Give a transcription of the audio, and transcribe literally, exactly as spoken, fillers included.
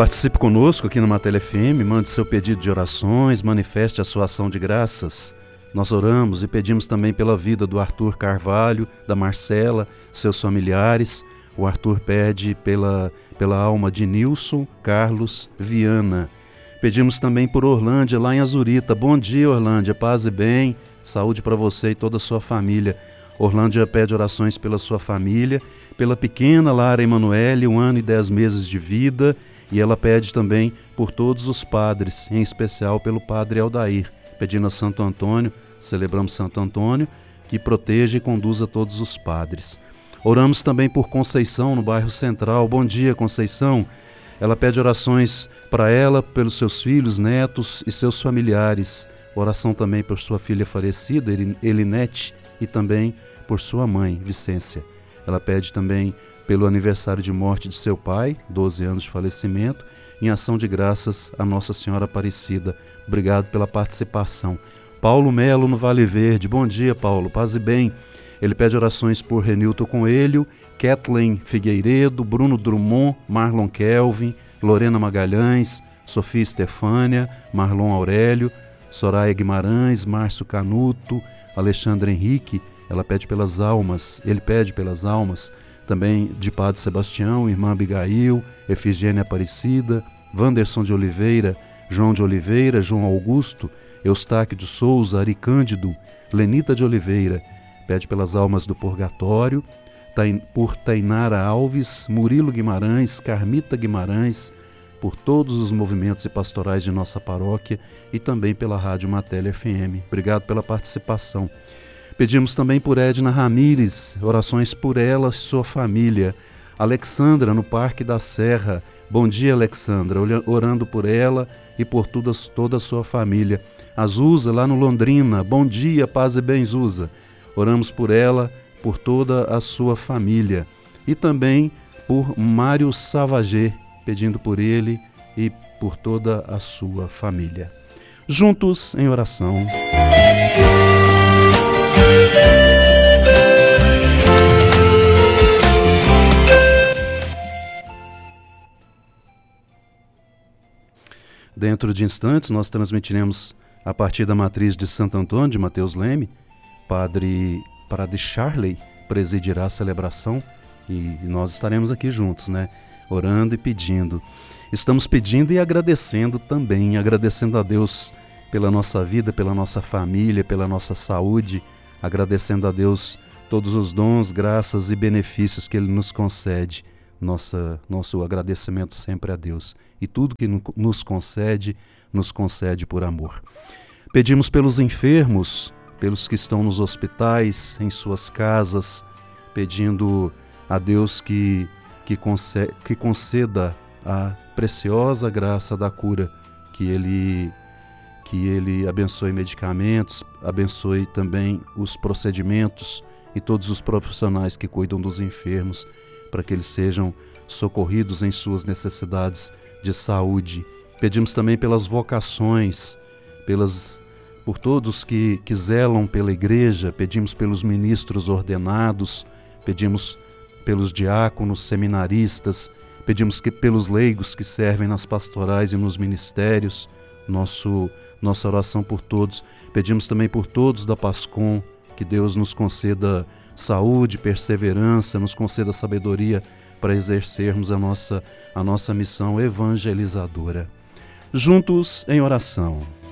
Participe conosco aqui no Matéria F M, mande seu pedido de orações, manifeste a sua ação de graças. Nós oramos e pedimos também pela vida do Arthur Carvalho, da Marcela, seus familiares. O Arthur pede pela, pela alma de Nilson Carlos Viana. Pedimos também por Orlândia, lá em Azurita. Bom dia, Orlândia, paz e bem, saúde para você e toda a sua família. Orlândia pede orações pela sua família, pela pequena Lara Emanuele, um ano e dez meses de vida, e ela pede também por todos os padres, em especial pelo padre Aldair, pedindo a Santo Antônio, celebramos Santo Antônio, que proteja e conduza todos os padres. Oramos também por Conceição, no bairro Central. Bom dia, Conceição. Ela pede orações para ela, pelos seus filhos, netos e seus familiares. Oração também por sua filha falecida, Elinete, e também por sua mãe, Vicência. Ela pede também pelo aniversário de morte de seu pai, doze anos de falecimento, em ação de graças a Nossa Senhora Aparecida. Obrigado pela participação. Paulo Melo, no Vale Verde. Bom dia, Paulo, paz e bem. Ele pede orações por Renilton Coelho, Kathleen Figueiredo, Bruno Drummond, Marlon Kelvin, Lorena Magalhães, Sofia Estefânia, Marlon Aurélio, Soraya Guimarães, Márcio Canuto, Alexandre Henrique. Ela pede pelas almas, ele pede pelas almas também de Padre Sebastião, Irmã Abigail, Efigênia Aparecida, Wanderson de Oliveira, João de Oliveira, João Augusto, Eustáquio de Souza, Ari Cândido, Lenita de Oliveira. Pede pelas almas do purgatório, por Tainara Alves, Murilo Guimarães, Carmita Guimarães, por todos os movimentos e pastorais de nossa paróquia e também pela Rádio Matéria F M. Obrigado pela participação. Pedimos também por Edna Ramires, orações por ela e sua família. Alexandra, no Parque da Serra. Bom dia, Alexandra, orando por ela e por toda, toda a sua família. A Zuza, lá no Londrina. Bom dia, paz e bem, Zuza. Oramos por ela, por toda a sua família. E também por Mário Savagé, pedindo por ele e por toda a sua família. Juntos em oração. Dentro de instantes, nós transmitiremos a partir da matriz de Santo Antônio, de Mateus Leme. Padre, Padre Charley presidirá a celebração e nós estaremos aqui juntos, né? Orando e pedindo. Estamos pedindo e agradecendo também, agradecendo a Deus pela nossa vida, pela nossa família, pela nossa saúde, agradecendo a Deus todos os dons, graças e benefícios que Ele nos concede. Nossa, nosso agradecimento sempre a Deus. E tudo que nos concede, nos concede por amor. Pedimos pelos enfermos, pelos que estão nos hospitais, em suas casas, pedindo a Deus que, que, conceda, que conceda a preciosa graça da cura, que Ele, que Ele abençoe medicamentos, abençoe também os procedimentos e todos os profissionais que cuidam dos enfermos, para que eles sejam socorridos em suas necessidades de saúde. Pedimos também pelas vocações, pelas, por todos que, que zelam pela igreja, pedimos pelos ministros ordenados, pedimos pelos diáconos, seminaristas, pedimos que pelos leigos que servem nas pastorais e nos ministérios, nosso, nossa oração por todos. Pedimos também por todos da PASCOM, que Deus nos conceda saúde, perseverança, nos conceda sabedoria para exercermos a nossa, a nossa missão evangelizadora. Juntos em oração.